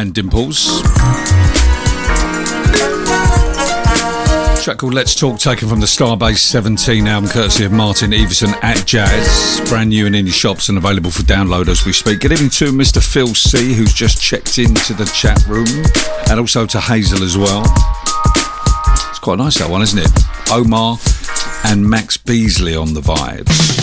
and Dimples. Track called Let's Talk, taken from the Starbase 17 album, courtesy of Martin Everson at Jazz. Brand new and in your shops and available for download as we speak. Good evening to Mr. Phil C, who's just checked into the chat room, and also to Hazel as well. It's quite nice, that one, isn't it? Omar and Max Beasley on the vibes.